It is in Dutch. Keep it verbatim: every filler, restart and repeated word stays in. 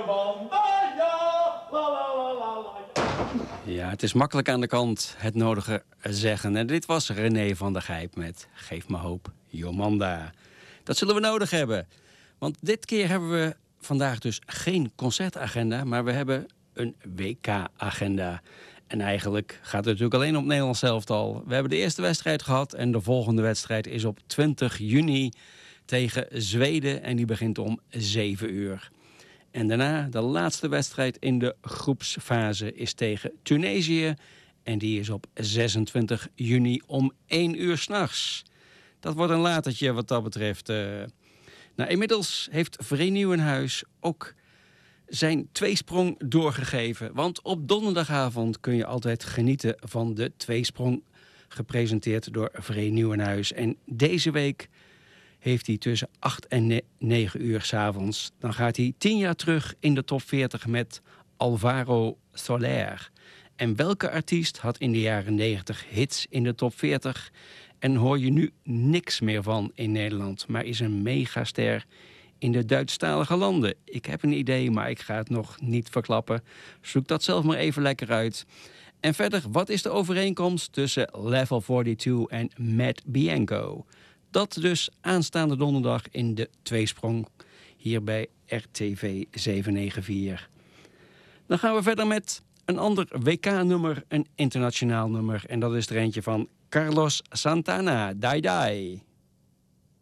Ja, het is makkelijk aan de kant het nodige zeggen. En dit was René van der Gijp met Geef me hoop, Jomanda. Dat zullen we nodig hebben. Want dit keer hebben we vandaag dus geen concertagenda, maar we hebben een W K-agenda. En eigenlijk gaat het natuurlijk alleen om het Nederlands elftal. We hebben de eerste wedstrijd gehad en de volgende wedstrijd is op twintig juni tegen Zweden. En die begint om zeven uur. En daarna, de laatste wedstrijd in de groepsfase is tegen Tunesië. En die is op zesentwintig juni om één uur 's nachts. Dat wordt een latertje wat dat betreft. Uh... Nou, inmiddels heeft Vree Nieuwenhuis ook zijn tweesprong doorgegeven. Want op donderdagavond kun je altijd genieten van de tweesprong, gepresenteerd door Vree Nieuwenhuis. En deze week heeft hij tussen acht en negen uur 's avonds. Dan gaat hij tien jaar terug in de top veertig met Alvaro Soler. En welke artiest had in de jaren negentig hits in de top veertig... en hoor je nu niks meer van in Nederland, maar is een megaster in de Duitsstalige landen? Ik heb een idee, maar ik ga het nog niet verklappen. Zoek dat zelf maar even lekker uit. En verder, wat is de overeenkomst tussen Level tweeënveertig en Matt Bianco? Dat dus aanstaande donderdag in de tweesprong hier bij R T V zevenhonderdvier. Dan gaan we verder met een ander W K-nummer, een internationaal nummer. En dat is er eentje van Carlos Santana, Die Die.